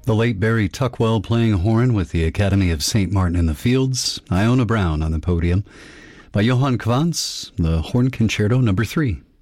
The late Barry Tuckwell playing horn with the Academy of St. Martin in the Fields. Iona Brown on the podium. By Johann Quantz, the Horn Concerto No. 3.